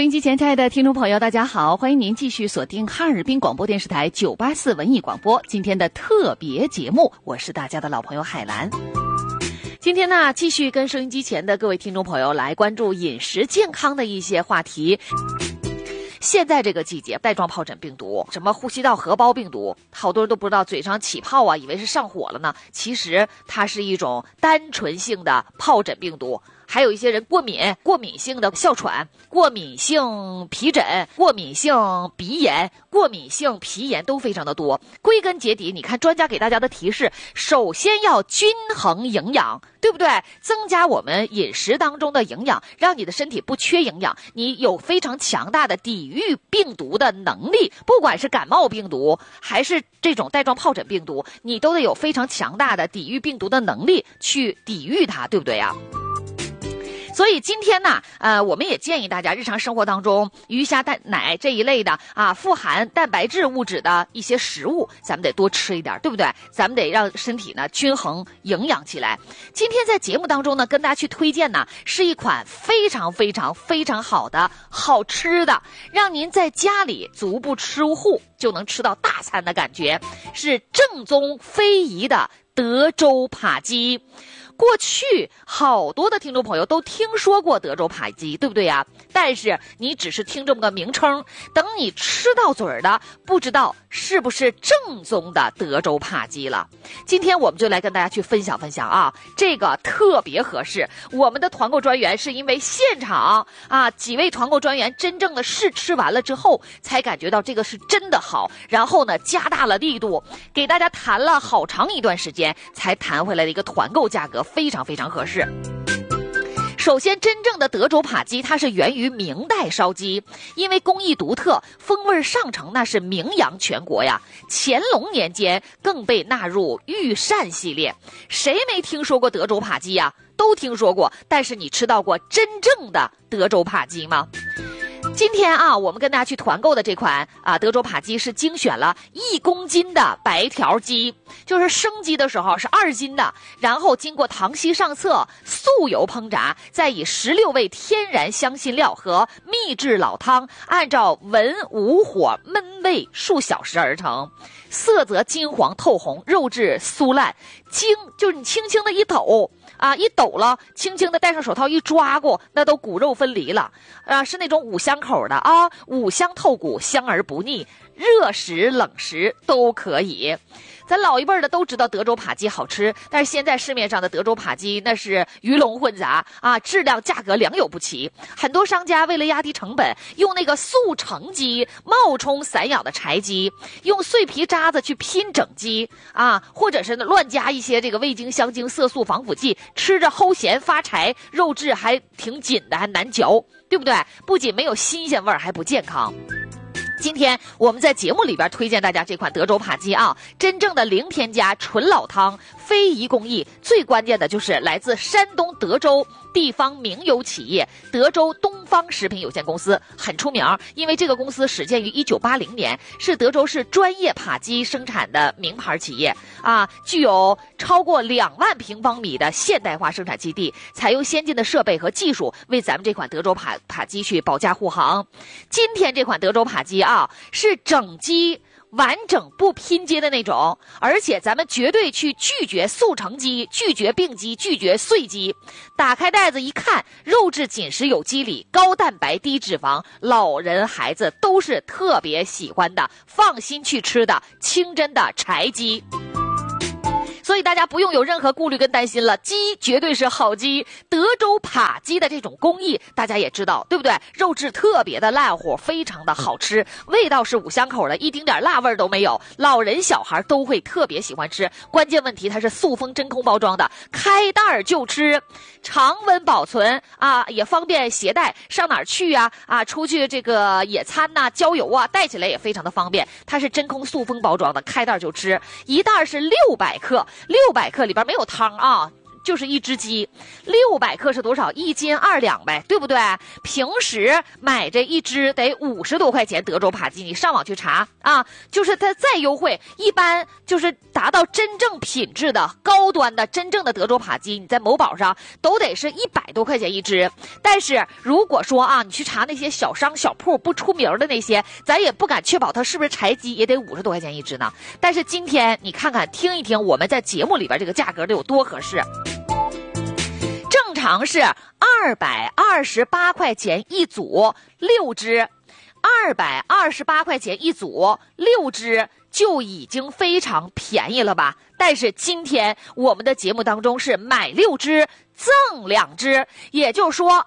音机前亲爱的听众朋友大家好，欢迎您继续锁定哈尔滨广播电视台984文艺广播今天的特别节目，我是大家的老朋友海兰。今天呢，继续跟收音机前的各位听众朋友来关注饮食健康的一些话题。现在这个季节，带状疱疹病毒，什么呼吸道合胞病毒，好多人都不知道，嘴上起泡啊，以为是上火了呢。其实它是一种单纯性的疱疹病毒。还有一些人过敏性的哮喘、过敏性皮疹、过敏性鼻炎、过敏性皮炎都非常的多。归根结底，你看专家给大家的提示，首先要均衡营养，对不对？增加我们饮食当中的营养，让你的身体不缺营养，你有非常强大的抵御病毒的能力。不管是感冒病毒还是这种带状疱疹病毒，你都得有非常强大的抵御病毒的能力去抵御它，对不对呀？所以今天呢，我们也建议大家日常生活当中鱼虾蛋奶这一类的富含蛋白质物质的一些食物，咱们得多吃一点，对不对？咱们得让身体呢均衡营养起来。今天在节目当中呢，跟大家去推荐呢，是一款非常非常非常好的好吃的，让您在家里足不出户就能吃到大餐的感觉，是正宗非遗的德州扒鸡。过去好多的听众朋友都听说过德州扒鸡，对不对呀？但是你只是听这么个名称，等你吃到嘴的，不知道是不是正宗的德州扒鸡了。今天我们就来跟大家去分享分享啊，这个特别合适。我们的团购专员是因为现场几位团购专员真正的试吃完了之后，才感觉到这个是真的好，然后呢加大了力度，给大家谈了好长一段时间，才谈回来的一个团购价格。非常非常合适。首先，真正的德州扒鸡它是源于明代烧鸡，因为工艺独特，风味上乘那是名扬全国呀。乾隆年间更被纳入御膳系列。谁没听说过德州扒鸡呀？都听说过，但是你吃到过真正的德州扒鸡吗？今天我们跟大家去团购的这款德州扒鸡是精选了1公斤的白条鸡，就是生鸡的时候是2斤的，然后经过糖稀上色、素油烹炸，再以16味天然香辛料和秘制老汤，按照文武火焖煨数小时而成，色泽金黄透红，肉质酥烂，就是你轻轻的一抖一抖了，轻轻的戴上手套一抓过，那都骨肉分离了是那种五香口的五香透骨，香而不腻，热食冷食都可以。咱老一辈的都知道德州扒鸡好吃，但是现在市面上的德州扒鸡那是鱼龙混杂质量价格良莠不齐。很多商家为了压低成本，用那个速成鸡冒充散养的柴鸡，用碎皮渣子去拼整鸡或者是乱加一些这个味精、香精、色素、防腐剂，吃着齁咸发柴，肉质还挺紧的，还难嚼，对不对？不仅没有新鲜味儿，还不健康。今天我们在节目里边推荐大家这款德州扒鸡真正的零添加纯老汤，非遗工艺，最关键的就是来自山东德州地方名油企业德州东方食品有限公司，很出名，因为这个公司始建于1980年，是德州市专业扒鸡生产的名牌企业具有超过2万平方米的现代化生产基地，采用先进的设备和技术，为咱们这款德州扒鸡去保驾护航。今天这款德州扒鸡是整鸡完整不拼接的那种，而且咱们绝对去拒绝速成鸡，拒绝并鸡，拒绝碎鸡。打开袋子一看，肉质紧实有肌理，高蛋白低脂肪，老人孩子都是特别喜欢的，放心去吃的清真的柴鸡。所以大家不用有任何顾虑跟担心了，鸡绝对是好鸡。德州扒鸡的这种工艺大家也知道，对不对？肉质特别的烂乎，非常的好吃，味道是五香口的，一丁点辣味都没有，老人小孩都会特别喜欢吃。关键问题它是塑封真空包装的，开袋就吃，常温保存也方便携带，上哪儿去出去这个野餐郊游带起来也非常的方便。它是真空塑封包装的，开袋就吃，一袋是600克，600克里边没有汤就是一只鸡，600克是多少？1斤2两呗，对不对？平时买这一只得50多块钱德州扒鸡，你上网去查啊，就是它再优惠，一般就是达到真正品质的高端的真正的德州扒鸡，你在某宝上都得是100多块钱一只。但是如果说啊，你去查那些小商小铺不出名的那些，咱也不敢确保它是不是柴鸡，也得50多块钱一只呢。但是今天你看看听一听我们在节目里边这个价格得有多合适。正常是228块钱一组6只，228块钱一组6只就已经非常便宜了吧？但是今天我们的节目当中是买6只赠2只，也就是说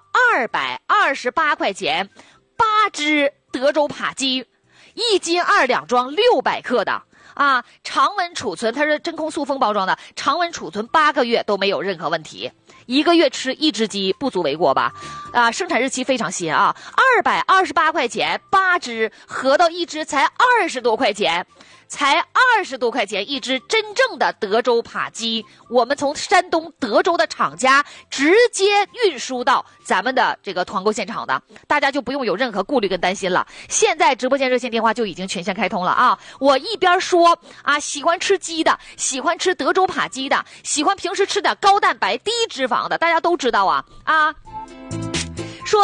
228块钱8只德州扒鸡，1斤2两装600克的。啊，常温储存，它是真空塑封包装的，常温储存8个月都没有任何问题，1个月吃1只鸡不足为过吧？啊，生产日期非常新啊，228块钱8只，合到1只才20多块钱。才20多块钱一只真正的德州扒鸡，我们从山东德州的厂家直接运输到咱们的这个团购现场的，大家就不用有任何顾虑跟担心了。现在直播间热线电话就已经全线开通了啊！我一边说啊，喜欢吃鸡的，喜欢吃德州扒鸡的，喜欢平时吃点高蛋白低脂肪的，大家都知道啊。说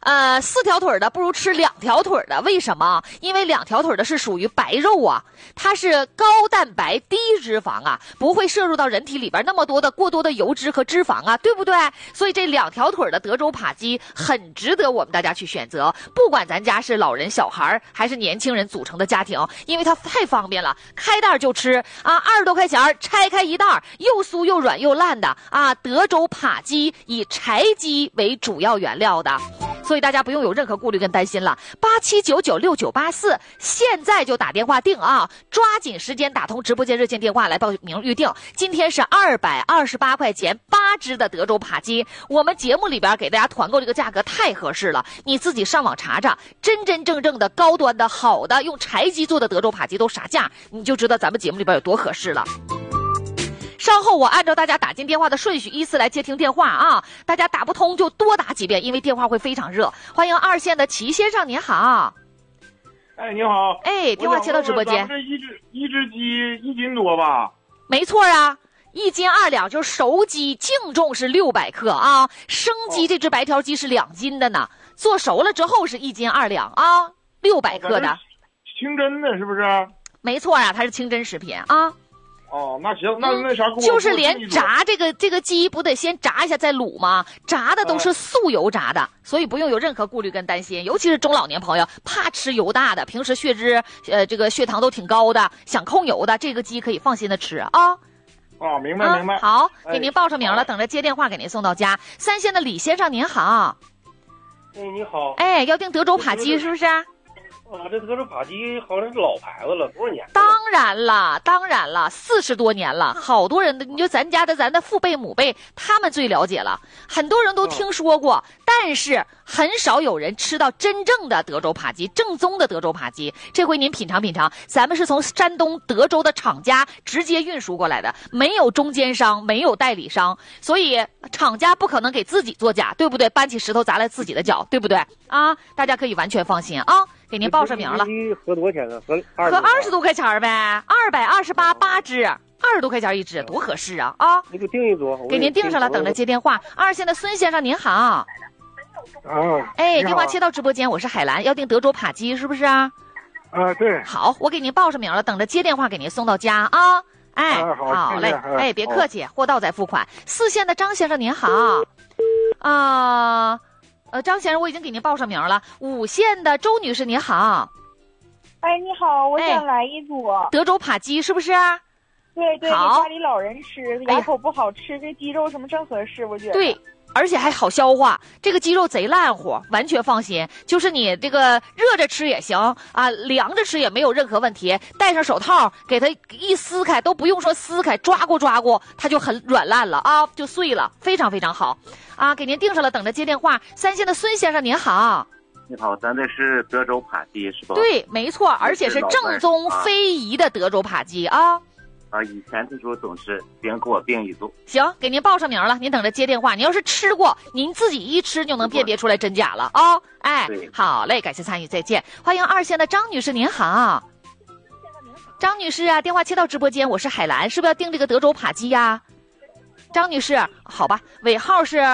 4条腿的不如吃2条腿的，为什么？因为2条腿的是属于白肉啊，它是高蛋白低脂肪啊，不会摄入到人体里边那么多的过多的油脂和脂肪啊，对不对？所以这2条腿的德州扒鸡很值得我们大家去选择，不管咱家是老人小孩还是年轻人组成的家庭，因为它太方便了，开袋就吃啊，20多块钱拆开一袋，又酥又软又烂的啊，德州扒鸡以柴鸡为主要原料的。所以大家不用有任何顾虑跟担心了，87996984，现在就打电话订啊，抓紧时间打通直播间热线电话来报名预定。今天是228块钱8只的德州扒鸡，我们节目里边给大家团购这个价格太合适了，你自己上网查查，真真正正的高端的好的用柴鸡做的德州扒鸡都啥价，你就知道咱们节目里边有多合适了。稍后我按照大家打进电话的顺序依次来接听电话啊，大家打不通就多打几遍，因为电话会非常热。欢迎2线的齐先生，您好。 哎，你好。 哎，电话接到直播间。 这一只鸡1斤多吧？ 没错啊，1斤2两，就是熟鸡净重是600克啊，生鸡这只白条鸡是2斤的呢，做熟了之后是1斤2两啊，600克的。 清真的是不是？ 没错啊，它是清真食品啊。 哦，那行，那啥， 就是连炸这个鸡不得先炸一下再卤吗？炸的都是素油炸的，所以不用有任何顾虑跟担心。尤其是中老年朋友，怕吃油大的，平时血脂这个血糖都挺高的，想控油的，这个鸡可以放心的吃啊。 哦，明白明白。 好，给您报上名了，等着接电话给您送到家。3线的李先生您好。 哎，你好。 哎，要订德州扒鸡是不是？ 这德州扒鸡好像是老牌子了，多少年了？ 当然了，40多年了，好多人的，你就咱的父辈母辈，他们最了解了，很多人都听说过，但是很少有人吃到真正的德州扒鸡，正宗的德州扒鸡。这回您品尝品尝，咱们是从山东德州的厂家直接运输过来的，没有中间商，没有代理商，所以厂家不可能给自己作假，对不对？搬起石头砸了自己的脚，对不对啊？大家可以完全放心啊。给您报上名了， 合多少钱呢？合 20多块钱呗，228 8只，20多块钱一只，多合适啊！啊， 你给订一组， 给您订上了，等着接电话。2线的孙先生您好， 啊， 哎，电话接到直播间，我是海兰，要订德州扒鸡是不是啊？ 对。 好，我给您报上名了，等着接电话给您送到家啊！哎， 好嘞，哎，别客气，货到再付款。4线的张先生您好，张先生，我已经给您报上名了。5线的周女士，您好。 哎，你好，我想来一组德州扒鸡，是不是？ 对，给好家里老人吃，牙口不好吃，这鸡肉什么正合适，我觉得。 对，而且还好消化，这个鸡肉贼烂乎，完全放心。就是你这个热着吃也行啊，凉着吃也没有任何问题。戴上手套给它一撕开，都不用说撕开，抓过，它就很软烂了啊，就碎了，非常非常好啊！给您订上了，等着接电话。3线的孙先生您好。 你好，咱这是德州扒鸡是吧？ 对，没错，而且是正宗非遗的德州扒鸡啊。 以前的时候总是别人给我订一组。 行，给您报上名了，您等着接电话。你要是吃过，您自己一吃就能辨别出来真假了啊！哎，好嘞，感谢参与，再见。欢迎2线的张女士，您好。张女士啊，电话切到直播间，我是海兰，是不是要订这个德州扒鸡呀？张女士，好吧，尾号是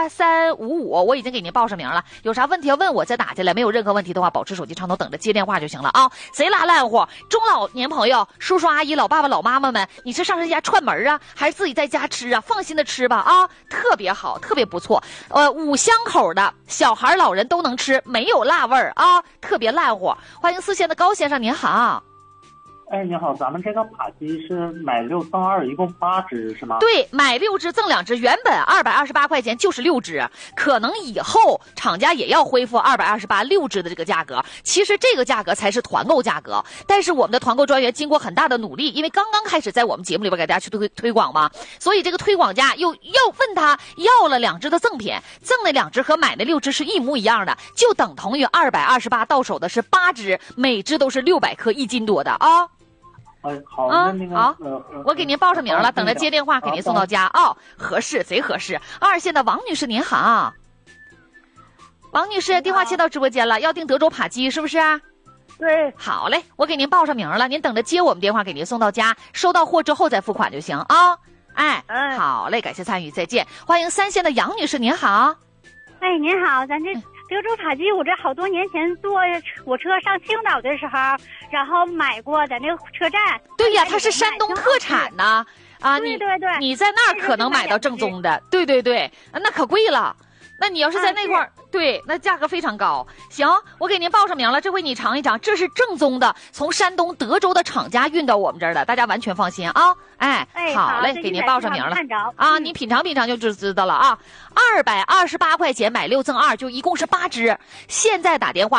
8355，我已经给您报上名了。有啥问题要问我再打进来，没有任何问题的话，保持手机畅通，等着接电话就行了啊！贼拉烂乎，中老年朋友、叔叔阿姨、老爸爸、老妈妈们，你是上人家串门啊，还是自己在家吃啊？放心的吃吧啊，特别好，特别不错。5香口的，小孩老人都能吃，没有辣味儿啊，特别烂乎。欢迎4线的高先生，您好。 哎，你好，咱们这个扒鸡是买6赠2，一共8只是吗？ 对，买6只赠2只，原本228块钱就是6只，可能以后厂家也要恢复228，6只的这个价格。其实这个价格才是团购价格，但是我们的团购专员经过很大的努力，因为刚刚开始在我们节目里边给大家去推广嘛，所以这个推广价又要问他要了2只的赠品，赠那2只和买那6只是一模一样的，就等同于228，到手的是8只，每只都是600克1斤多的啊。 好，那个好，我给您报上名了，等着接电话给您送到家哦，合适，贼合适。2线的王女士您好，王女士电话接到直播间了，要订德州扒鸡是不是？ 对， 好嘞，我给您报上名了，您等着接我们电话给您送到家，收到货之后再付款就行啊。哎，好嘞，感谢参与，再见。欢迎3线的杨女士您好。 哎，您好，咱这德州扒鸡，我这好多年前坐火车上青岛的时候，然后买过，在那个车站。 对呀，它是山东特产呐，啊， 对， 你在那儿可能买到正宗的，对，那可贵了。那你要是在那块儿，对，那价格非常高。行，我给您报上名了，这回你尝一尝，这是正宗的，从山东德州的厂家运到我们这儿的，大家完全放心啊。哎，好嘞，给您报上名了啊，你品尝品尝就知道了啊。228块钱买6赠2，就一共是8只。现在打电话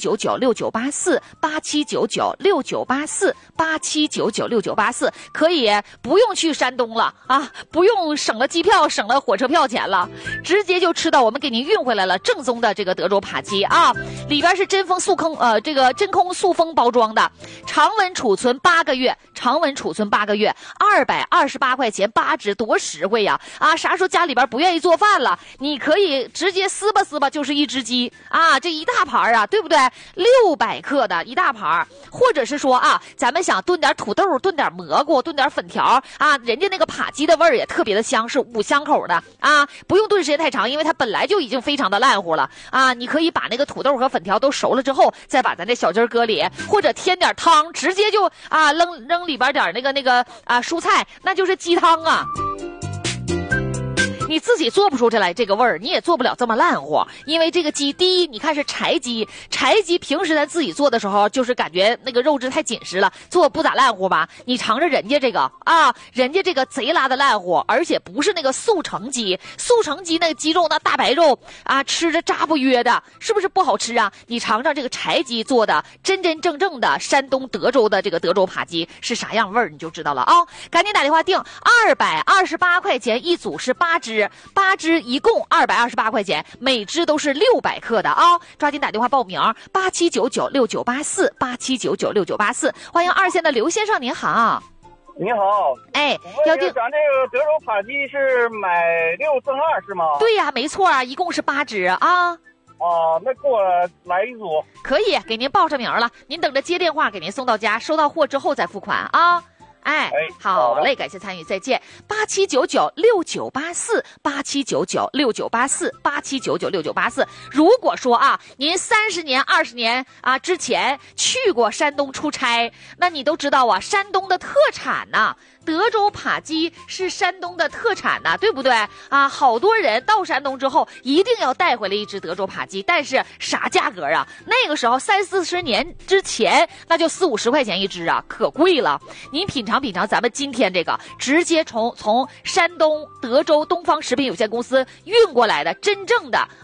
87996984，87996984，87996984，可以不用去山东了啊，不用省了机票，省了火车票钱了，直接就吃到我们给您运回来了正宗的这个德州扒鸡啊，里边是真空塑封包装的，常温储存8个月，228块钱8只，多实惠呀！啊，啥时候家里边不愿意做饭了，你可以直接撕吧就是一只鸡啊，这一大盘啊，对不对？600克的一大盘，或者是说啊，咱们想炖点土豆，炖点蘑菇，炖点粉条啊，人家那个扒鸡的味儿也特别的香，是5香口的啊，不用炖时间太长，因为它本来就已经非常的烂乎了啊，你可以把那个土豆和粉条都熟了之后，再把咱这小鸡儿搁里，或者添点汤，直接就啊扔里边点那个啊蔬菜，那就是鸡汤啊。你自己做不出这个味儿，你也做不了这么烂乎，因为这个鸡，第一，你看是柴鸡平时咱自己做的时候，就是感觉那个肉质太紧实了，做不咋烂乎吧？你尝着人家这个啊，人家这个贼拉的烂乎，而且不是那个速成鸡那个鸡肉那大白肉啊，吃着扎不约的，是不是不好吃啊？你尝尝这个柴鸡做的真正的山东德州的这个德州扒鸡是啥样味儿，你就知道了啊！赶紧打电话订，228块钱一组是8只一共228块钱，每只都是600克的啊！抓紧打电话报名，87996984，87996984。欢迎2线的刘先生，您好。 你好， 哎，要订咱这个德州扒鸡是买6赠2是吗？ 对呀，没错啊，一共是8只啊。 哦，那给我来一组。 可以，给您报上名了，您等着接电话给您送到家，收到货之后再付款啊。哎，好嘞，感谢参与，再见。87996984，87996984，87996984。如果说啊，您30年、20年啊之前去过山东出差，那你都知道啊，山东的特产呐。德州扒鸡是山东的特产呐，对不对啊？好多人到山东之后一定要带回来一只德州扒鸡，但是啥价格啊？那个时候30-40年之前，那就40-50块钱一只啊，可贵了。您品尝品尝咱们今天这个直接从山东德州东方食品有限公司运过来的真正的